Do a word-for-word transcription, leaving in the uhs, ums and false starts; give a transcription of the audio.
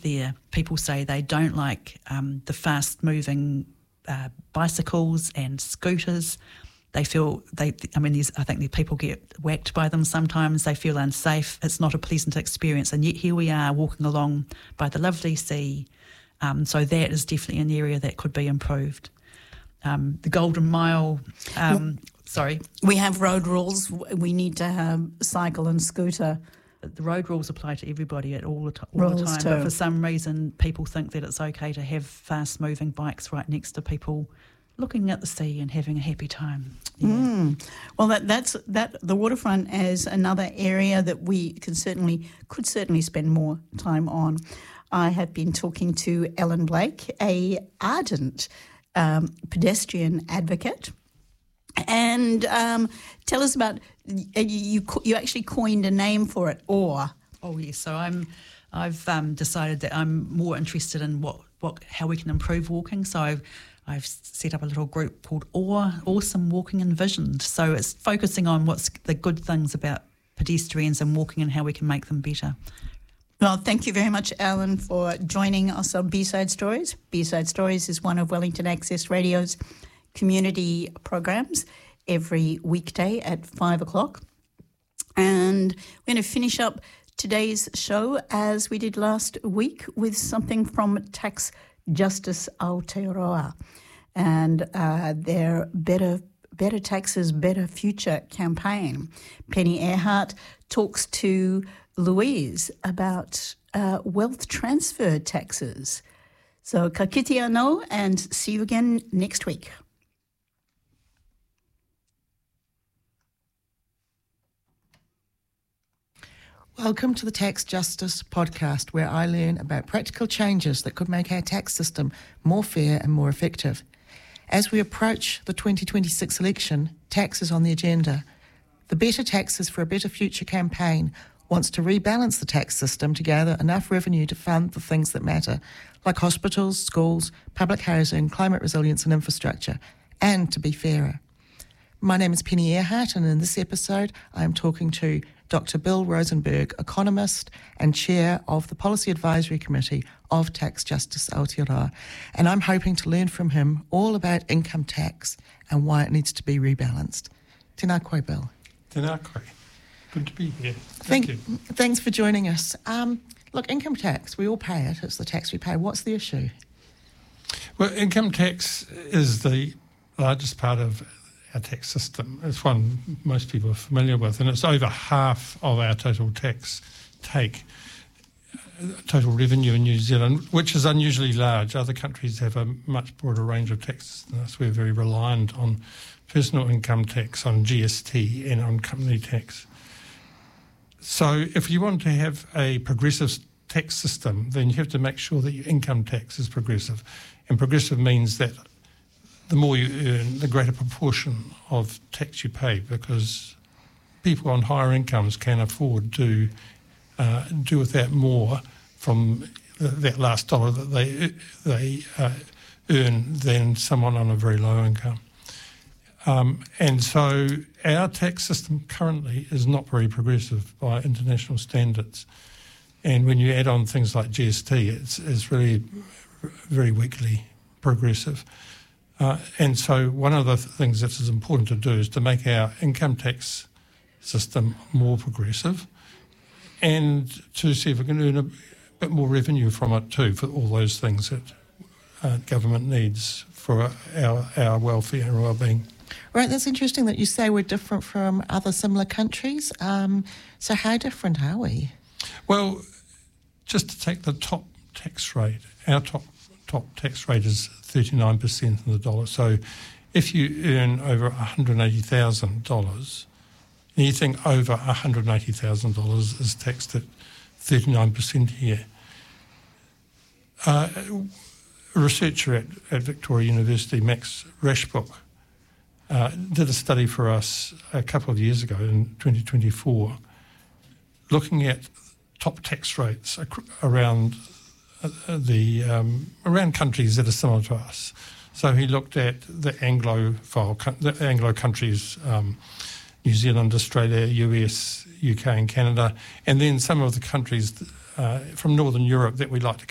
there. People say they don't like um, the fast-moving uh, bicycles and scooters. They feel, they. I mean, these, I think the people get whacked by them sometimes. They feel unsafe. It's not a pleasant experience. And yet here we are walking along by the lovely sea. Um, so that is definitely an area that could be improved. Um, the Golden Mile, um, well, sorry. We have road rules. We need to have cycle and scooter. The road rules apply to everybody at all the, t- all the time. Too. But for some reason, people think that it's okay to have fast-moving bikes right next to people looking at the sea and having a happy time. Yeah. Mm. Well, that that's that. The waterfront is another area that we can certainly could certainly spend more time on. I have been talking to Ellen Blake, a ardent um, pedestrian advocate, and um, tell us about you, you. You actually coined a name for it, or oh yes. So I'm. I've um, decided that I'm more interested in what, what how we can improve walking. So I've. I've set up a little group called Awe, Awesome Walking Envisioned. So it's focusing on what's the good things about pedestrians and walking and how we can make them better. Well, thank you very much, Alan, for joining us on B-Side Stories. B-Side Stories is one of Wellington Access Radio's community programs every weekday at five o'clock. And we're going to finish up today's show as we did last week with something from Tax Justice Aotearoa and uh, their Better Better Taxes, Better Future campaign. Penny Earhart talks to Louise about uh, wealth transfer taxes. So ka kite anō, and see you again next week. Welcome to the Tax Justice podcast, where I learn about practical changes that could make our tax system more fair and more effective. As we approach the twenty twenty-six election, tax is on the agenda. The Better Taxes for a Better Future campaign wants to rebalance the tax system to gather enough revenue to fund the things that matter, like hospitals, schools, public housing, climate resilience and infrastructure, and to be fairer. My name is Penny Earhart, and in this episode I am talking to Doctor Bill Rosenberg, economist and chair of the Policy Advisory Committee of Tax Justice Aotearoa, and I'm hoping to learn from him all about income tax and why it needs to be rebalanced. Tēnā koe, Bill. Tēnā koe. Good to be here. Thank, Thank you. Thanks for joining us. Um, look, income tax, we all pay it. It's the tax we pay. What's the issue? Well, income tax is the largest part of our tax system. It's one most people are familiar with, and it's over half of our total tax take, total revenue in New Zealand, which is unusually large. Other countries have a much broader range of taxes than us. We're very reliant on personal income tax, on G S T and on company tax. So if you want to have a progressive tax system, then you have to make sure that your income tax is progressive. And progressive means that the more you earn, the greater proportion of tax you pay, because people on higher incomes can afford to uh, do with that more from that last dollar that they they uh, earn than someone on a very low income. Um, and so our tax system currently is not very progressive by international standards. And when you add on things like G S T, it's, it's really very weakly progressive. Uh, and so one of the th- things that is important to do is to make our income tax system more progressive and to see if we can earn a bit more revenue from it too, for all those things that uh, government needs for our, our welfare and well-being. Right, that's interesting that you say we're different from other similar countries. Um, so how different are we? Well, just to take the top tax rate, our top top tax rate is thirty-nine percent in the dollar. So if you earn over one hundred eighty thousand dollars, anything over one hundred eighty thousand dollars is taxed at thirty-nine percent here. Uh, a researcher at, at Victoria University, Max Rashbrook, uh, did a study for us a couple of years ago in twenty twenty-four, looking at top tax rates ac- around the um, around countries that are similar to us. So he looked at the Anglophile, the Anglo countries, um, New Zealand, Australia, U S, U K and Canada, and then some of the countries uh, from Northern Europe that we like to